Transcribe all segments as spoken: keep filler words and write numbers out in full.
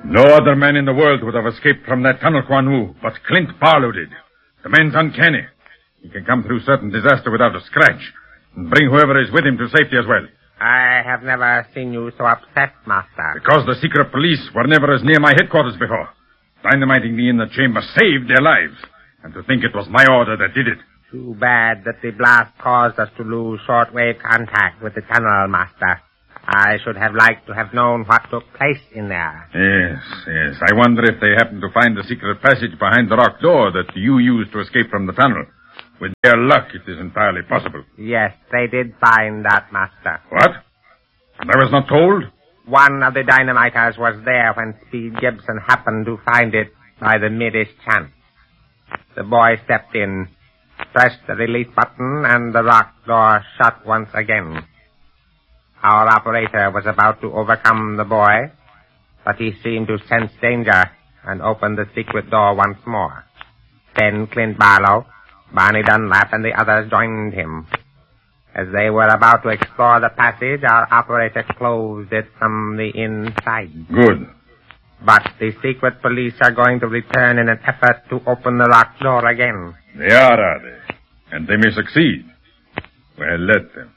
No other man in the world would have escaped from that tunnel, Quan Wu, but Clint Barlow did. The man's uncanny. He can come through certain disaster without a scratch, and bring whoever is with him to safety as well. I have never seen you so upset, Master. Because the secret police were never as near my headquarters before. Dynamiting me in the chamber saved their lives. And to think it was my order that did it. Too bad that the blast caused us to lose shortwave contact with the tunnel, Master. I should have liked to have known what took place in there. Yes, yes. I wonder if they happened to find the secret passage behind the rock door that you used to escape from the tunnel. With their luck, it is entirely possible. Yes, they did find that, Master. What? And I was not told? One of the dynamiters was there when Speed Gibson happened to find it by the merest chance. The boy stepped in, pressed the release button, and the rock door shut once again. Our operator was about to overcome the boy, but he seemed to sense danger and opened the secret door once more. Then Clint Barlow, Barney Dunlap, and the others joined him. As they were about to explore the passage, our operator closed it from the inside. Good. But the secret police are going to return in an effort to open the rock door again. They are, are they? And they may succeed. Well, let them.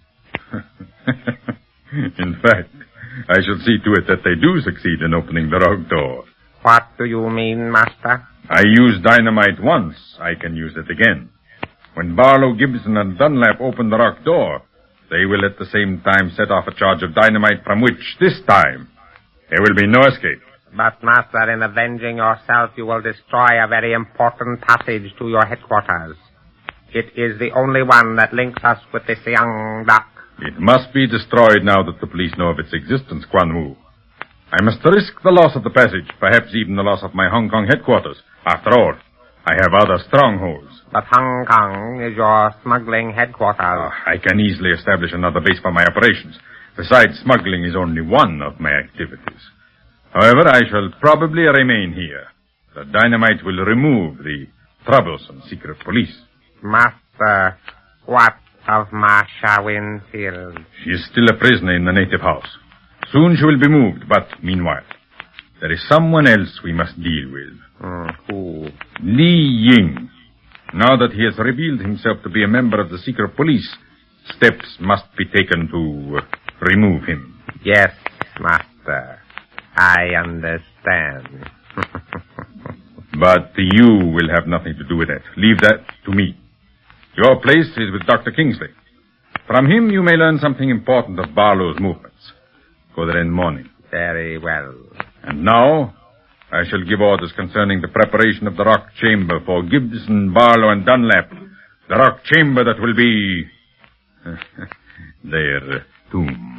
In fact, I shall see to it that they do succeed in opening the rock door. What do you mean, Master? I used dynamite once. I can use it again. When Barlow, Gibson, and Dunlap open the rock door, they will at the same time set off a charge of dynamite from which, this time, there will be no escape. But, Master, in avenging yourself, you will destroy a very important passage to your headquarters. It is the only one that links us with this young duck. It must be destroyed now that the police know of its existence, Quan Wu. I must risk the loss of the passage, perhaps even the loss of my Hong Kong headquarters. After all, I have other strongholds. But Hong Kong is your smuggling headquarters. Uh, I can easily establish another base for my operations. Besides, smuggling is only one of my activities. However, I shall probably remain here. The dynamite will remove the troublesome secret police. Master, what of Marsha Winfield? She is still a prisoner in the native house. Soon she will be moved, but meanwhile, there is someone else we must deal with. Mm, who? Li Ying. Now that he has revealed himself to be a member of the secret police, steps must be taken to uh, remove him. Yes, Master. I understand. But you will have nothing to do with that. Leave that to me. Your place is with Doctor Kingsley. From him you may learn something important of Barlow's movements. Go there in the morning. Very well. And now, I shall give orders concerning the preparation of the rock chamber for Gibson, Barlow, and Dunlap. The rock chamber that will be their tomb.